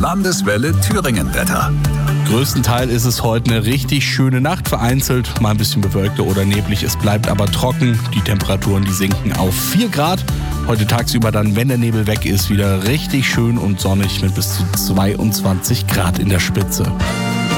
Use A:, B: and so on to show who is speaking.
A: Landeswelle Thüringen-Wetter.
B: Größtenteils ist es heute eine richtig schöne Nacht, vereinzelt mal ein bisschen bewölkter oder neblig. Es bleibt aber trocken, die Temperaturen die sinken auf 4 Grad. Heute tagsüber dann, wenn der Nebel weg ist, wieder richtig schön und sonnig mit bis zu 22 Grad in der Spitze.